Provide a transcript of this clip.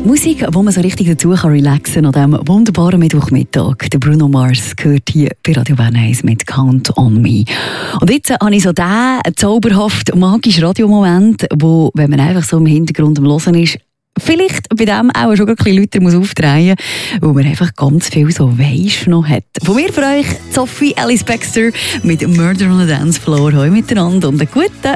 Musik, wo man so richtig dazu relaxen kann an diesem wunderbaren Mittwochmittag. Der Bruno Mars gehört hier bei Radio Bern 1 mit «Count on Me». Und jetzt habe ich so diesen zauberhaft magischen Radiomoment, wo, wenn man einfach so im Hintergrund am Hören ist, vielleicht bei dem auch schon ein bisschen Leute muss aufdrehen, weil man einfach ganz viel so weisst noch hat. Von mir für euch Sophie Ellis Baxter mit «Murder on the Dance Floor». Hallo miteinander und einen guten